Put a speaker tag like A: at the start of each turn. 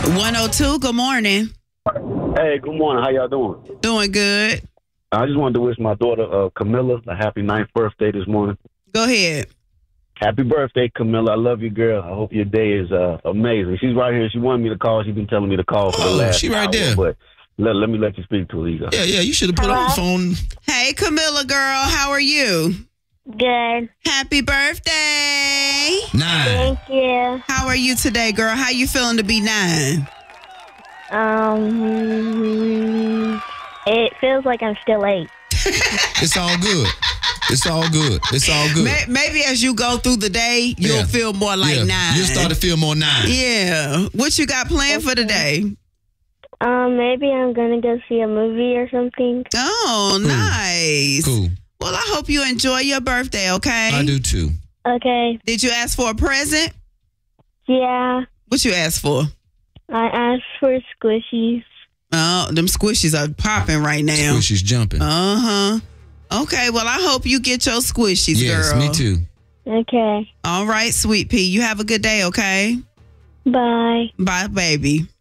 A: 102, good morning.
B: Hey, good morning. How y'all doing?
A: Doing good.
B: I just wanted to wish my daughter, Camilla, a happy 9th birthday this morning.
A: Go ahead.
B: Happy birthday, Camilla. I love you, girl. I hope your day is amazing. She's right here. She wanted me to call. She's been telling me to call for the last
C: she right
B: hour,
C: there.
B: But let me let you speak to her.
C: Yeah, you should have put her on the phone.
A: Hey, Camilla, girl, how are you?
D: Good.
A: Happy birthday.
C: 9.
D: Thank you.
A: How are you today, girl? How you feeling to be 9?
D: It feels like I'm still 8.
C: It's all good. It's all good. It's all good.
A: Maybe as you go through the day, you'll feel more like 9.
C: You'll start to feel more 9.
A: Yeah. What you got planned for today?
D: Maybe I'm gonna go see a movie or something.
A: Oh, nice.
C: Cool.
A: Well, I hope you enjoy your birthday, okay?
C: I do too.
D: Okay.
A: Did you ask for a present?
D: Yeah.
A: What you asked for?
D: I asked for squishies.
A: Oh, them squishies are popping right now.
C: Squishies jumping.
A: Uh-huh. Okay, well, I hope you get your squishies,
C: yes,
A: girl.
C: me too.
D: Okay.
A: All right, sweet pea. You have a good day, okay?
D: Bye.
A: Bye, baby.